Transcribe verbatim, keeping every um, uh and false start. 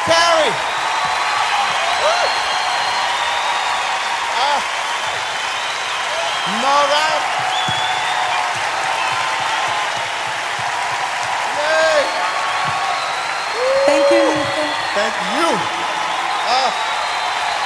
Carrie. Uh, Moran. Yay. Thank you, Lisa. Thank you.